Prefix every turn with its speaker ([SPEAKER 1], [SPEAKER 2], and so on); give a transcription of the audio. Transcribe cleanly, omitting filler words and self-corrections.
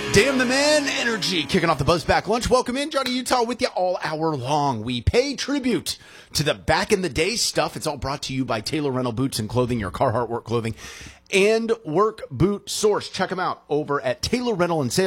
[SPEAKER 1] Damn the Man Energy kicking off the Buzz Back Lunch. Welcome in, Johnny Utah with you all hour long. We pay tribute to the back in the day stuff. It's all brought to you by Taylor Rental Boots and Clothing, your Carhartt work clothing, and Work Boot Source. Check them out over at Taylor Rental and Sales.